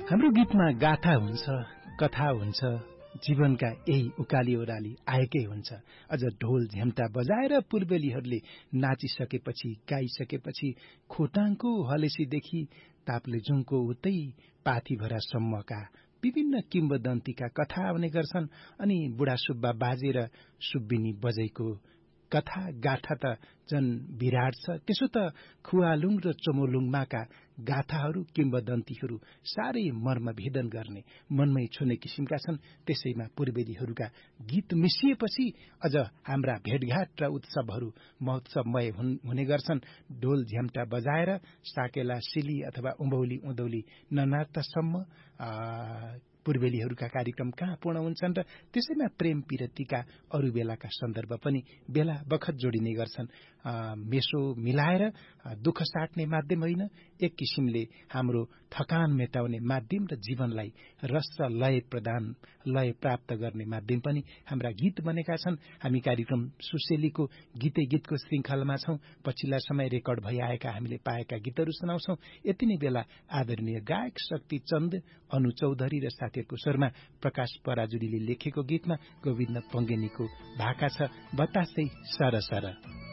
हाम्रो गीतमा गाथा हुन्छ, कथा हुन्छ, जीवनका यही उकाली ओह्राली आएकै हुन्छ। अझ ढोल झ्याम्टा बजाएर पूर्वेलीहरूले नाचिसकेपछि गाइसकेपछि खोटाङको हलेसीदेखि ताप्लेजुङको उतै पाथीभरासम्मका विभिन्न किम्वदन्तीका कथा आउने गर्छन्। अनि बुढा सुब्बा बाजे र सुब्बिनी बजैको कथा गाथा त जन विराट छ। त्यसो त खुवालुङ र चमोलुङमाका गाथाहरू किम्वदन्तीहरू साह्रै मर्मभेदन गर्ने, मनमै छुने किसिमका छन्। त्यसैमा पूर्वेलीहरूका गीत मिसिएपछि अझ हाम्रा भेटघाट र उत्सवहरू महोत्सवमय हुने गर्छन्। ढोल झ्याम्टा बजाएर साकेला सिली अथवा उभौली उधौली ननार्तसम्म पूर्वेलीहरूका कार्यक्रम कहाँ पूर्ण हुन्छन् र त्यसैमा प्रेम पिरतीका अरू बेलाका सन्दर्भ पनि बेला बखत जोडिने गर्छन्। मेसो मिलाएर दुःख साट्ने माध्यम होइन, एक किसिमले हाम्रो थकान मेटाउने माध्यम र जीवनलाई रस र लय प्राप्त गर्ने माध्यम पनि हाम्रा गीत बनेका छन्। हामी कार्यक्रम सुशेलीको गीतै गीतको श्रृंखलामा छौं। पछिल्ला समय रेकर्ड भइआएका हामीले पाएका गीतहरू सुनाउँछौं। यति नै बेला आदरणीय गायक शक्ति चन्द, अनु चौधरी र साथीहरूको स्वरमा प्रकाश पराजुलीले लेखेको गीतमा गोविन्द पङ्गेनीको भाका छ, बतासै सरसर।